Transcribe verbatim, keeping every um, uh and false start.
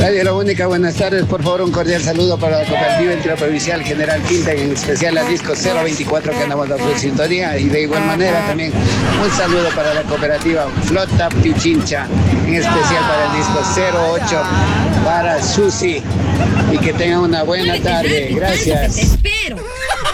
Radio La Única, buenas tardes. Por favor, un cordial saludo para la cooperativa interprovincial General Quinta y en especial al disco cero veinticuatro que andamos dando su sintonía. Y de igual manera también un saludo para la cooperativa Flota Pichincha, en especial para el disco cero ocho para Susi. Y que tengan una buena tarde. Gracias.